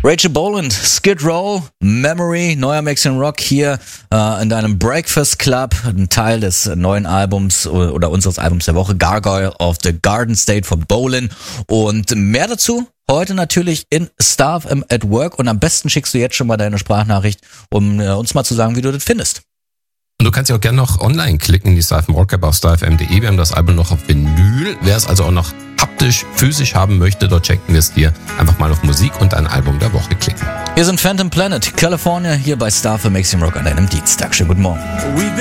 Rachel Boland, Skid Row, Memory, neuer Maxim Rock hier in deinem Breakfast Club, ein Teil des neuen Albums oder unseres Albums der Woche, Gargoyle of the Garden State von Boland. Und mehr dazu heute natürlich in Star FM at Work. Und am besten schickst du jetzt schon mal deine Sprachnachricht, um uns mal zu sagen, wie du das findest. Und du kannst ja auch gerne noch online klicken in die Star FM Rock App auf starfm.de. Wir haben das Album noch auf Vinyl. Wer es also auch noch haptisch, physisch haben möchte, dort checken wir es dir. Einfach mal auf Musik und ein Album der Woche klicken. Wir sind Phantom Planet, California, hier bei Star FM Maxim Rock an einem Dienstag. Schönen guten Morgen.